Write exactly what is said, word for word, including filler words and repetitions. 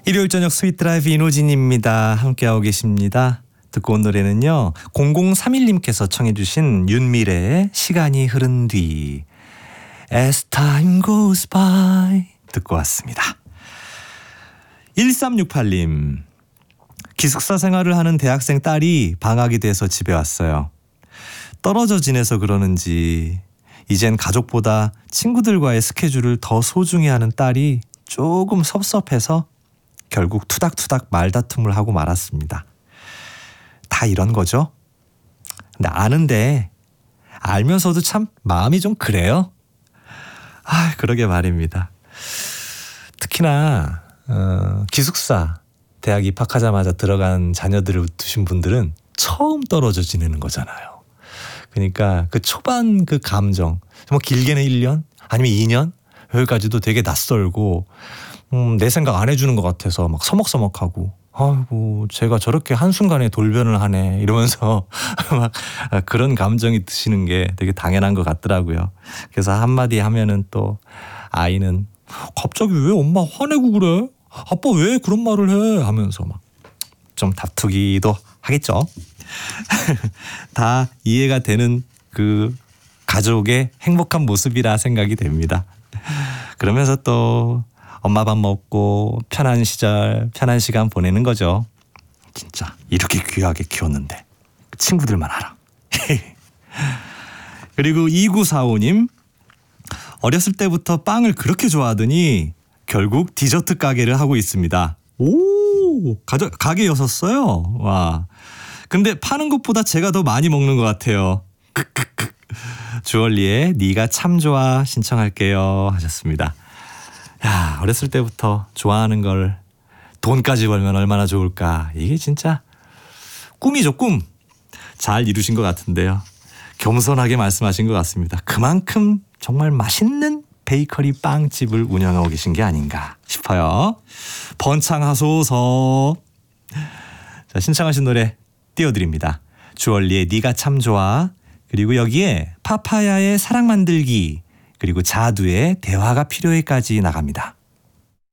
일요일 저녁 스윗 드라이브 이노진입니다. 함께하고 계십니다. 듣고 온 노래는요, 공공삼일님께서 청해 주신 윤미래의 시간이 흐른 뒤, As time goes by 듣고 왔습니다. 일삼육팔님, 기숙사 생활을 하는 대학생 딸이 방학이 돼서 집에 왔어요. 떨어져 지내서 그러는지 이젠 가족보다 친구들과의 스케줄을 더 소중히 하는 딸이 조금 섭섭해서 결국 투닥투닥 말다툼을 하고 말았습니다. 다 이런 거죠. 근데 아는데 알면서도 참 마음이 좀 그래요. 아, 그러게 말입니다. 특히나 어, 기숙사 대학 입학하자마자 들어간 자녀들을 두신 분들은 처음 떨어져 지내는 거잖아요. 그러니까 그 초반 그 감정, 뭐 길게는 일 년 아니면 이 년 여기까지도 되게 낯설고 음, 내 생각 안 해주는 것 같아서 막 서먹서먹하고, 아이고 제가 저렇게 한순간에 돌변을 하네 이러면서 막 그런 감정이 드시는 게 되게 당연한 것 같더라고요. 그래서 한마디 하면은 또 아이는 갑자기 왜 엄마 화내고 그래? 아빠 왜 그런 말을 해? 하면서 막 좀 다투기도 하겠죠. 다 이해가 되는 그 가족의 행복한 모습이라 생각이 됩니다. 그러면서 또 엄마 밥 먹고 편한 시절, 편한 시간 보내는 거죠. 진짜 이렇게 귀하게 키웠는데 친구들만 알아. 그리고 이구사오님, 어렸을 때부터 빵을 그렇게 좋아하더니 결국 디저트 가게를 하고 있습니다. 오, 가게, 가게였었어요. 와, 근데 파는 것보다 제가 더 많이 먹는 것 같아요. 주얼리의 네가 참 좋아 신청할게요 하셨습니다. 야, 어렸을 때부터 좋아하는 걸 돈까지 벌면 얼마나 좋을까. 이게 진짜 꿈이죠, 꿈. 잘 이루신 것 같은데요. 겸손하게 말씀하신 것 같습니다. 그만큼 정말 맛있는 베이커리 빵집을 운영하고 계신 게 아닌가 싶어요. 번창하소서. 자, 신청하신 노래 띄워드립니다. 주얼리의 네가 참 좋아, 그리고 여기에 파파야의 사랑 만들기, 그리고 자두의 대화가 필요해까지 나갑니다.